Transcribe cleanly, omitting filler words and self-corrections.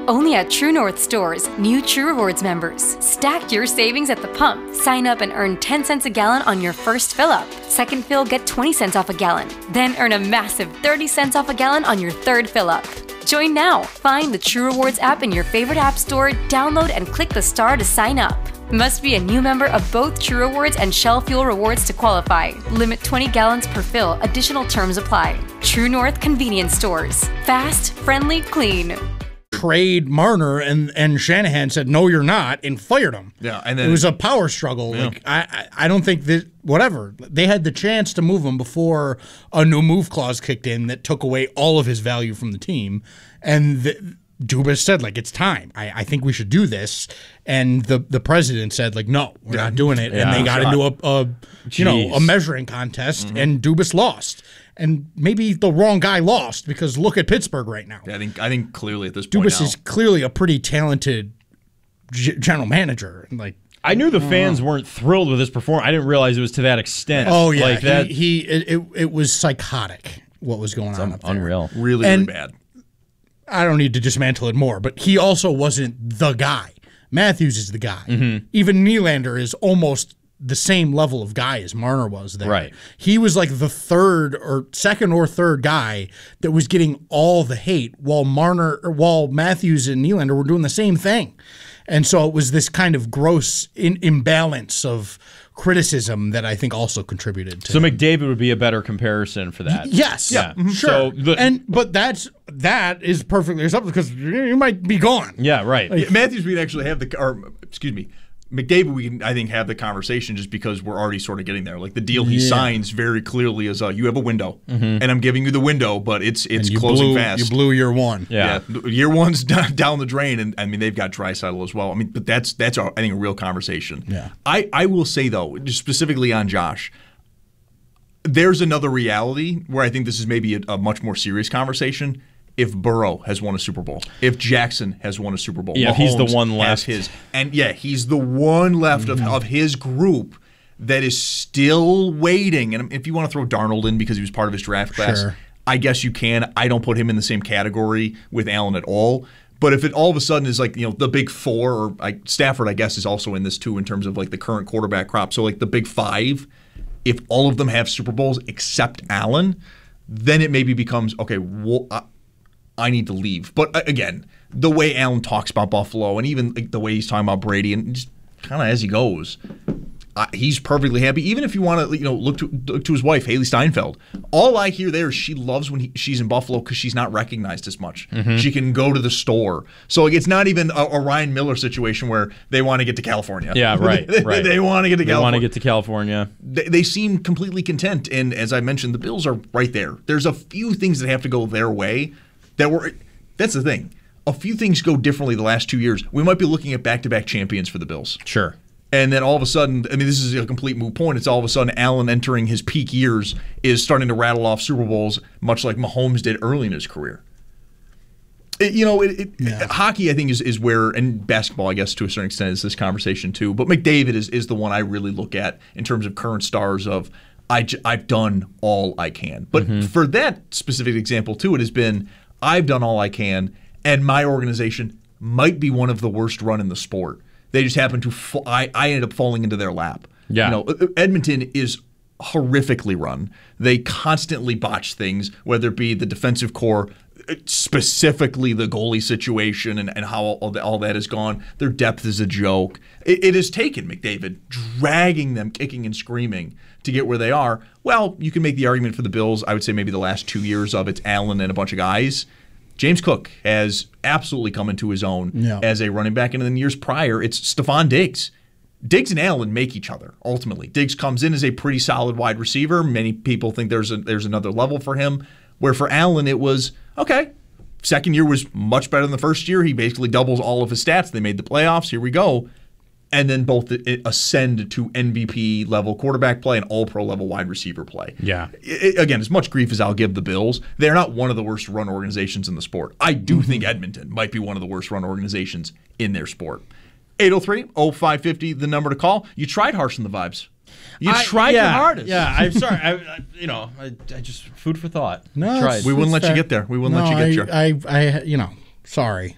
Only at True North stores, new True Rewards members. Stack your savings at the pump. Sign up and earn 10 cents a gallon on your first fill-up. Second fill, get 20 cents off a gallon. Then earn a massive 30 cents off a gallon on your third fill-up. Join now. Find the True Rewards app in your favorite app store, download and click the star to sign up. Must be a new member of both True Rewards and Shell Fuel Rewards to qualify. Limit 20 gallons per fill. Additional terms apply. True North Convenience Stores. Fast, friendly, clean. Trade Marner, and Shanahan said, no, you're not, and fired him. Yeah, and then it was a power struggle. Yeah. Like I don't think that, whatever. They had the chance to move him before a no move clause kicked in that took away all of his value from the team. And Dubas said, like, it's time. I think we should do this. And the president said, like, no, we're not doing it. Yeah, and they got into a measuring contest, and Dubas lost. And maybe the wrong guy lost, because look at Pittsburgh right now. Yeah, I think clearly at this point Dubas now, is clearly a pretty talented general manager. Like, I knew the fans weren't thrilled with his performance. I didn't realize it was to that extent. oh yeah, like that. It was psychotic what was going on up there. Unreal. really bad. I don't need to dismantle it more, but he also wasn't the guy. Matthews is the guy. Mm-hmm. Even Nylander is almost the same level of guy as Marner was there. Right. He was like the second or third guy that was getting all the hate, while Matthews and Nylander were doing the same thing. And so it was this kind of gross imbalance of criticism that I think also contributed to. So McDavid would be a better comparison for that. Yes. Yeah. Sure. So but that is perfectly acceptable, because you might be gone. Yeah, right. Yeah, Matthews, we'd actually have McDavid, we can, I think, have the conversation just because we're already sort of getting there. Like, the deal he signs very clearly is you have a window, and I'm giving you the window, but it's closing fast. You blew year one. Yeah. Year one's down the drain, and I mean, they've got Draisaitl as well. I mean, but that's I think a real conversation. Yeah. I will say, though, just specifically on Josh, there's another reality where I think this is maybe a much more serious conversation. If Burrow has won a Super Bowl, if Jackson has won a Super Bowl, Yeah, Mahomes he's the one has left. his, and he's the one left of his group that is still waiting. And if you want to throw Darnold in because he was part of his draft class, Sure. I guess you can. I don't put him in the same category with Allen at all. But if it all of a sudden is like, the big four, or Stafford, I guess, is also in this too in terms of like the current quarterback crop. So like the big five, if all of them have Super Bowls except Allen, then it maybe becomes, okay, I need to leave. But again, the way Allen talks about Buffalo, and even like the way he's talking about Brady, and just kind of as he goes, he's perfectly happy. Even if you want to, look to his wife, Haley Steinfeld. All I hear there is she loves when she's in Buffalo because she's not recognized as much. Mm-hmm. She can go to the store, so it's not even a Ryan Miller situation where they want to get to California. Yeah, right. They want to get to California. They want to get to California. They seem completely content, and as I mentioned, the Bills are right there. There's a few things that have to go their way. That's the thing. A few things go differently the last 2 years. We might be looking at back-to-back champions for the Bills. Sure. And then all of a sudden, I mean, this is a complete moot point. It's all of a sudden Allen entering his peak years is starting to rattle off Super Bowls, much like Mahomes did early in his career. Hockey, I think, is where, and basketball, I guess, to a certain extent, is this conversation too. But McDavid is the one I really look at in terms of current stars of, I've done all I can. But for that specific example too, it has been, I've done all I can, and my organization might be one of the worst run in the sport. They just happen to I ended up falling into their lap. Yeah. Edmonton is horrifically run. They constantly botch things, whether it be the defensive core, specifically the goalie situation and how all that has gone. Their depth is a joke. It has taken McDavid dragging them kicking and screaming to get where they are. Well, you can make the argument for the Bills. I would say maybe the last 2 years of it's Allen and a bunch of guys. James Cook has absolutely come into his own as a running back. And in the years prior, it's Stephon Diggs. Diggs and Allen make each other, ultimately. Diggs comes in as a pretty solid wide receiver. Many people think there's another level for him. Where for Allen, it was, okay, second year was much better than the first year. He basically doubles all of his stats. They made the playoffs. Here we go. And then both ascend to MVP level quarterback play and all-pro level wide receiver play. Yeah. Again, as much grief as I'll give the Bills, they're not one of the worst run organizations in the sport. I do think Edmonton might be one of the worst run organizations in their sport. 803-0550, the number to call. You tried Harshing the Vibes. You tried your hardest. Yeah, I'm sorry. I just food for thought. No, tried. We wouldn't let you get there. We wouldn't let you get there. Sorry.